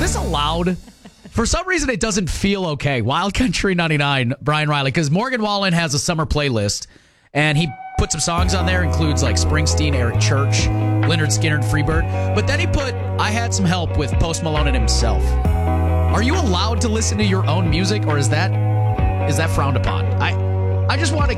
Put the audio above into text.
this allowed? For some reason, it doesn't feel okay. Wild Country 99, Brian Riley, because Morgan Wallen has a summer playlist, and he put some songs on there, includes like Springsteen, Eric Church, Leonard Skinner, Freebird. But then he put I Had Some Help with Post Malone and himself. Are you allowed to listen to your own music, or is that frowned upon? I just want to